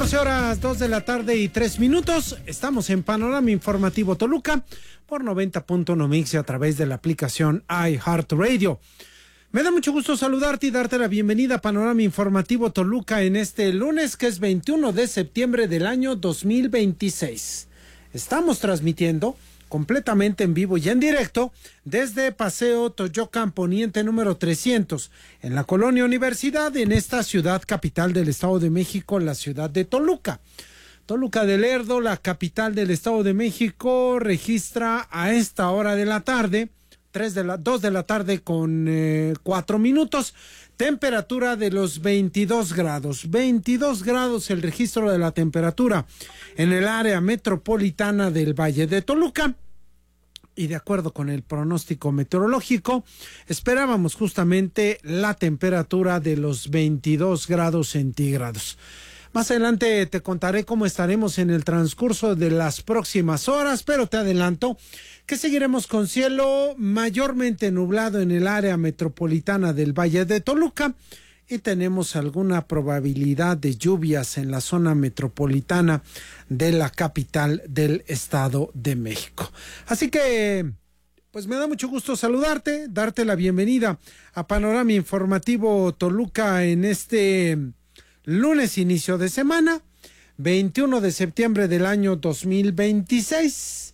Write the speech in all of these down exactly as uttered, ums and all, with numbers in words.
catorce horas, dos de la tarde y tres minutos. Estamos en Panorama Informativo Toluca por noventa punto uno Mix y a través de la aplicación iHeartRadio. Me da mucho gusto saludarte y darte la bienvenida a Panorama Informativo Toluca en este lunes, que es veintiuno de septiembre del año dos mil veintiséis. Estamos transmitiendo completamente en vivo y en directo desde Paseo Toyocan Poniente número trescientos, en la Colonia Universidad, en esta ciudad capital del Estado de México, la ciudad de Toluca. Toluca del Lerdo, la capital del Estado de México, registra a esta hora de la tarde, tres de la, dos de la tarde con eh, cuatro minutos, temperatura de los veintidós grados. veintidós grados el registro de la temperatura en el área metropolitana del Valle de Toluca. Y de acuerdo con el pronóstico meteorológico, esperábamos justamente la temperatura de los veintidós grados centígrados. Más adelante te contaré cómo estaremos en el transcurso de las próximas horas, pero te adelanto que seguiremos con cielo mayormente nublado en el área metropolitana del Valle de Toluca y tenemos alguna probabilidad de lluvias en la zona metropolitana de la capital del Estado de México. Así que, pues me da mucho gusto saludarte, darte la bienvenida a Panorama Informativo Toluca en este lunes, inicio de semana, veintiuno de septiembre del año dos mil veintiséis,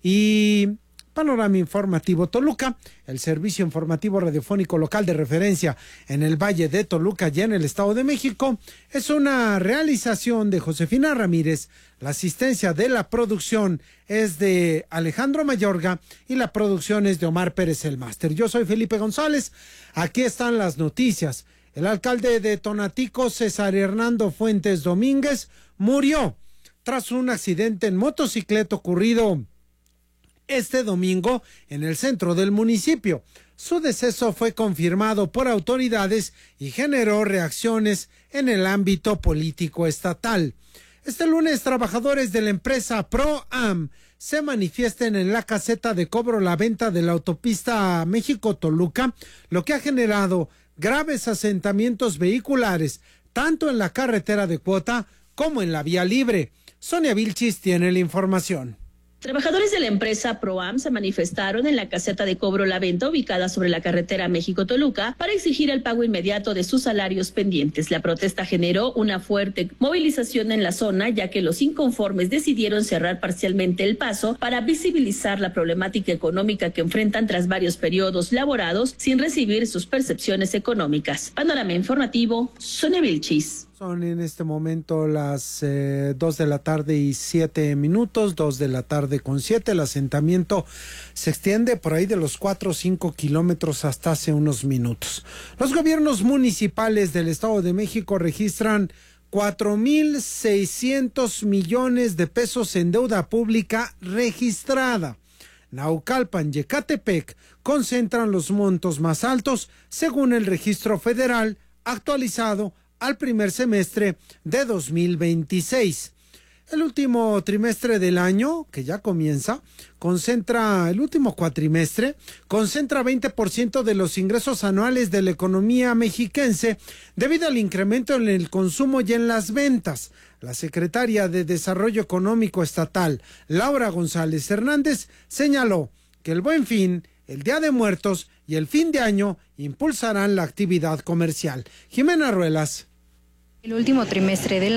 y Panorama Informativo Toluca, el servicio informativo radiofónico local de referencia en el Valle de Toluca y en el Estado de México, es una realización de Josefina Ramírez. La asistencia de la producción es de Alejandro Mayorga y la producción es de Omar Pérez el Máster. Yo soy Felipe González, aquí están las noticias. El alcalde de Tonatico, César Hernando Fuentes Domínguez, murió tras un accidente en motocicleta ocurrido este domingo en el centro del municipio. Su deceso fue confirmado por autoridades y generó reacciones en el ámbito político estatal. Este lunes, trabajadores de la empresa ProAm se manifiestan en la caseta de cobro la venta de la autopista México-Toluca, lo que ha generado graves asentamientos vehiculares, tanto en la carretera de cuota como en la vía libre. Sonia Vilchis tiene la información. Trabajadores de la empresa ProAm se manifestaron en la caseta de cobro La Venta, ubicada sobre la carretera México-Toluca, para exigir el pago inmediato de sus salarios pendientes. La protesta generó una fuerte movilización en la zona, ya que los inconformes decidieron cerrar parcialmente el paso para visibilizar la problemática económica que enfrentan tras varios periodos laborados sin recibir sus percepciones económicas. Panorama Informativo, Sonia Vilchis. Son en este momento las eh, dos de la tarde y siete minutos, dos de la tarde con siete. El asentamiento se extiende por ahí de los cuatro o cinco kilómetros hasta hace unos minutos. Los gobiernos municipales del Estado de México registran cuatro mil seiscientos millones de pesos en deuda pública registrada. Naucalpan y Ecatepec concentran los montos más altos según el registro federal actualizado al primer semestre de dos mil veintiséis. El último trimestre del año, que ya comienza, concentra, el último cuatrimestre, concentra veinte por ciento de los ingresos anuales de la economía mexiquense debido al incremento en el consumo y en las ventas. La secretaria de Desarrollo Económico Estatal, Laura González Hernández, señaló que el Buen Fin, el Día de Muertos y el fin de año impulsarán la actividad comercial. Jimena Ruelas. El último trimestre del